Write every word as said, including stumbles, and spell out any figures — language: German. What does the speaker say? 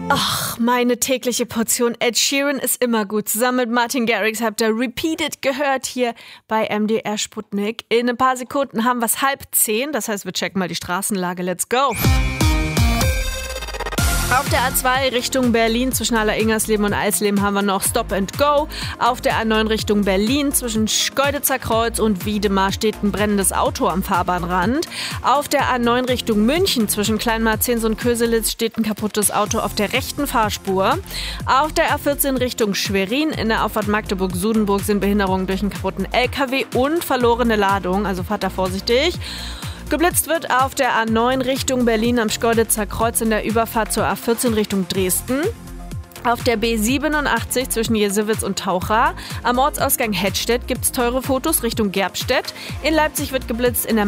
Ach, meine tägliche Portion Ed Sheeran ist immer gut. Zusammen mit Martin Garrix habt ihr Repeated gehört hier bei M D R Sputnik. In ein paar Sekunden haben wir es halb zehn. Das heißt, wir checken mal die Straßenlage. Let's go! Auf der A zwei Richtung Berlin zwischen Aller-Ingersleben und Eisleben haben wir noch Stop and Go. Auf der A neun Richtung Berlin zwischen Schkeuditzer Kreuz und Wiedemar steht ein brennendes Auto am Fahrbahnrand. Auf der A neun Richtung München zwischen Kleinmarzens und Köselitz steht ein kaputtes Auto auf der rechten Fahrspur. Auf der A vierzehn Richtung Schwerin in der Auffahrt Magdeburg-Sudenburg sind Behinderungen durch einen kaputten L K W und verlorene Ladung, also fahrt da vorsichtig. Geblitzt wird auf der A neun Richtung Berlin am Schkeuditzer Kreuz in der Überfahrt zur A vierzehn Richtung Dresden. Auf der B siebenundachtzig zwischen Jesewitz und Taucha. Am Ortsausgang Hettstedt gibt's teure Fotos Richtung Gerbstedt. In Leipzig wird geblitzt in der